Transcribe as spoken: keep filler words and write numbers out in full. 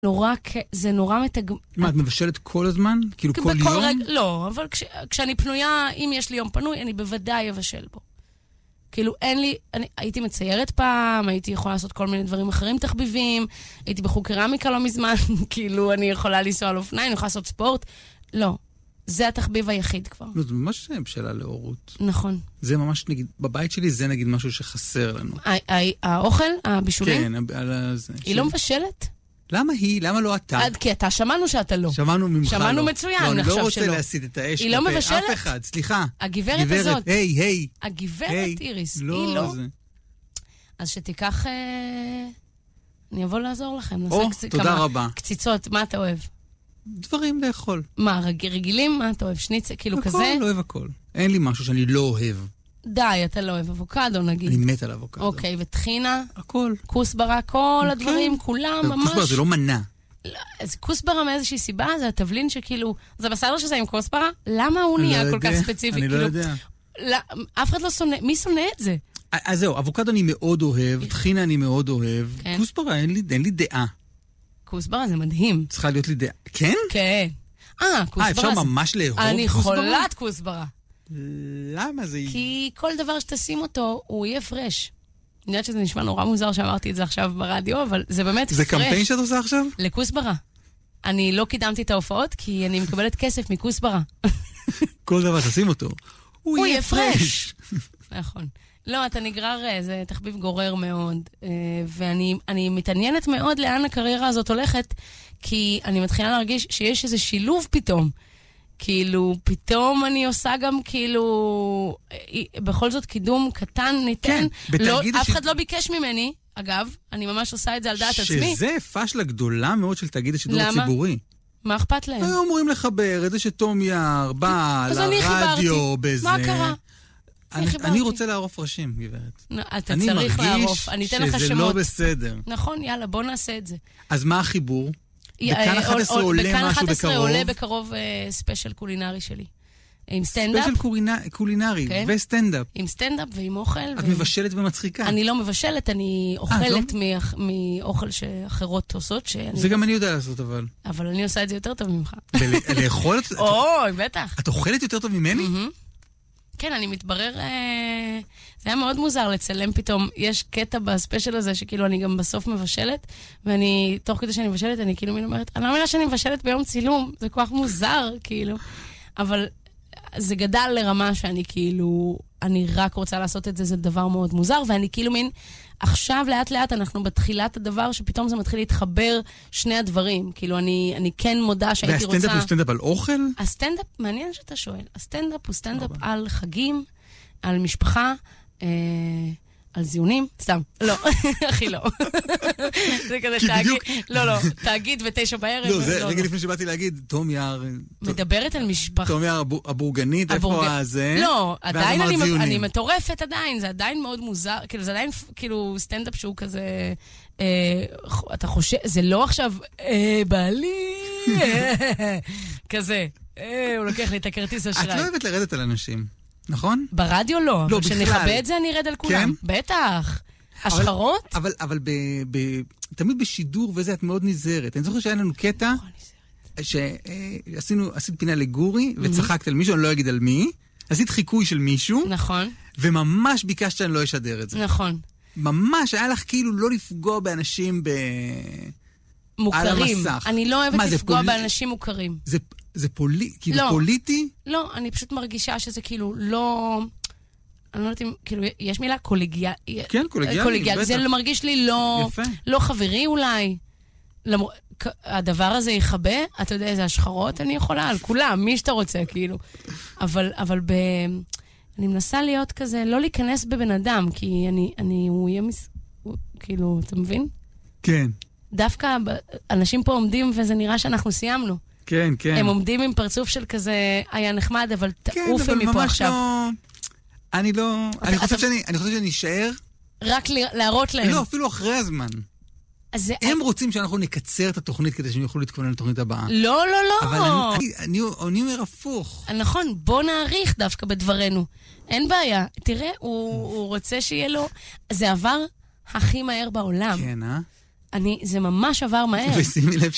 נורא, זה נורא מתג... מה, את מבשלת כל הזמן? כאילו כל יום? רגע, לא, אבל כש, כשאני פנויה, אם יש לי יום פנוי, אני בוודאי אבשל בו. כאילו אין לי, אני הייתי מציירת פעם, הייתי יכולה לעשות כל מיני דברים אחרים תחביבים, הייתי בחוג קרמיקה לא מזמן, כאילו אני יכולה לנסוע על אופניים, אני יכולה לעשות ספורט. לא, זה התחביב היחיד כבר. לא, זה ממש בשלה להורות. נכון. זה ממש, נגיד, בבית שלי זה נגיד משהו שחסר לנו. האוכל, הבישולים? כן, על זה. היא לא מבשלת? למה היא? למה לא אתה? עד כי אתה, שמענו שאתה לא. שמענו ממך לא. שמענו מצוין, לא, נחשב שלא. אני לא רוצה להסיט את האש. היא לא מבשלת? אף אחד, סליחה. הגברת הזאת. היי, היי. הגברת איריס, היא לא. אז שתיקח... אני אבוא לעזור לכם. או, תודה רבה. קציצות, מה אתה אוהב? דברים לאכול. מה, רגילים? מה אתה אוהב? שניצה, כאילו כזה? הכל, לא אוהב הכל. אין לי משהו שאני לא אוהב. די, אתה לא אוהב אבוקדו, נגיד. אני מת על אבוקדו. אוקיי, וטחינה? הכל. כוסברה, כל הדברים, כולם ממש... כוסברה זה לא מנה. אז כוסברה מאיזושהי סיבה, זה התבלין שכאילו... זה בסדר שזה עם כוסברה? למה הוא נהיה כל כך ספציפי? אני לא יודע. אף אחד לא שונא... מי שונא את זה? אז זהו, אבוקדו אני מאוד אוהב, טחינה אני מאוד אוהב. כוסברה, אין לי דעה. כוסברה זה מדהים. צריכה להיות לי דעה. כן? כן. אה, כוסברה. אה, אפשר ממש לאהוב כוסברה? אני חולת כוסברה. למה זה... כי כל דבר שתשים אותו, הוא יהיה פרש. אני יודעת שזה נשמע נורא מוזר שאמרתי את זה עכשיו ברדיו, אבל זה באמת פרש. זה קמפיין שאת עושה עכשיו? לכוסברה. אני לא קידמתי את ההופעות, כי אני מקבלת כסף מכוסברה. כל דבר תשים אותו. הוא יהיה פרש. נכון. לא, אתה נגרר, זה תחביב גורר מאוד, ואני מתעניינת מאוד לאן הקריירה הזאת הולכת, כי אני מתחילה להרגיש שיש איזה שילוב פתאום. כאילו, פתאום אני עושה גם כאילו, בכל זאת קידום קטן ניתן. כן, לא, אף אחד לא ביקש ממני, אגב, אני ממש עושה את זה על דעת עצמי. שזה פשלה גדולה מאוד של תאגיד השידור הציבורי. מה אכפת להם? היו אמורים לחבר את זה שתום יער, בא לרדיו בזה. מה קרה? אני רוצה לערוף ראשים, גברת. אתה צריך לערוף, אני אתן לך שמות. שזה לא בסדר. נכון, יאללה, בוא נעשה את זה. אז מה החיבור? בכאן אחת עשרה עולה משהו בקרוב? בכאן אחת עשרה עולה בקרוב ספיישל קולינרי שלי. עם סטנדאפ. ספיישל קולינרי וסטנדאפ. עם סטנדאפ ועם אוכל. את מבשלת ומצחיקה. אני לא מבשלת, אני אוכלת מאוכל שאחרות עושות. זה גם אני יודע לעשות, אבל. אבל אני עושה את זה יותר טוב ממך. לאכול? אוי, בטח. את אוכלת יותר טוב ממני? כן, אני מתברר, זה היה מאוד מוזר לצלם פתאום, יש קטע בספיישל הזה שכאילו אני גם בסוף מבשלת, ואני, תוך כדי שאני מבשלת, אני כאילו מין אומרת, אני לא מבינה שאני מבשלת ביום צילום, זה כל כך מוזר, כאילו, אבל זה גדל לרמה שאני כאילו, אני רק רוצה לעשות את זה, זה דבר מאוד מוזר, ואני כאילו מין, עכשיו לאט לאט אנחנו בתחילת הדבר, שפתאום זה מתחיל להתחבר שני הדברים, כאילו אני, אני כן מודה שהייתי רוצה... והסטנדאפ הוא סטנדאפ על אוכל? הסטנדאפ, מעניין שאתה שואל, הסטנדאפ הוא סטנדאפ על חגים, על משפחה, אה, על זיונים, סתם, לא, הכי לא. זה כזה תאגיד, לא, לא, תאגיד ותשע בערב. לא, זה רגע לפני שבאתי להגיד, תום יער... מדברת על משפחה. תום יער הבורגנית, איפה זה? לא, עדיין אני מטורפת עדיין, זה עדיין מאוד מוזר, כאילו זה עדיין כאילו סטנדאפ שהוא כזה, אתה חושב, זה לא עכשיו, בעלי, כזה, הוא לוקח לי את הכרטיס אשראי. את לא אוהבת לרדת על אנשים. נכון? ברדיו לא, אבל כשנחבא את זה אני ארד על כולם. בטח. השחרות? אבל, אבל תמיד בשידור וזה את מאוד נזהרת. אני זוכר שהיה לנו קטע שעשינו, עשית פינה לגורי וצחקת על מישהו, אני לא אגיד על מי. עשית חיקוי של מישהו. נכון. וממש ביקשת שאני לא אשדר את זה. נכון. ממש, היה לך כאילו לא לפגוע באנשים ב... מוכרים. אני לא אוהבת לפגוע באנשים מוכרים. זה... זה פולי, כאילו לא, פוליטי? לא, אני פשוט מרגישה שזה כאילו לא... אני לא יודעת אם, כאילו, יש מילה קולגיאל... כן, קולגיאלי, קולגיאל. בטח. זה מרגיש לי לא... יפה. לא חברי אולי. למר... הדבר הזה יחבא, אתה יודע איזה השחרות, אני יכולה על כולם, מי שאתה רוצה, כאילו. אבל, אבל ב... אני מנסה להיות כזה, לא להיכנס בבן אדם, כי אני, אני, הוא יהיה מס... הוא, כאילו, אתה מבין? כן. דווקא אנשים פה עומדים, וזה נראה שאנחנו סיימנו. כן, כן. הם עומדים עם פרצוף של כזה, היה נחמד, אבל תעופי מפה עכשיו. לא... אני לא... אני חושב שאני, אני חושב שאני אשאר... רק להראות להם. לא, אפילו אחרי הזמן. הם רוצים שאנחנו נקצר את התוכנית כדי שהם יוכלו להתכונן לתוכנית הבאה. לא, לא, לא. אבל אני אומר הפוך. נכון, בוא נעריך דווקא בדברנו. אין בעיה. תראה, הוא רוצה שיהיה לו... זה עבר הכי מהר בעולם. כן, אה? אני, זה ממש עבר מהר. ושימי לב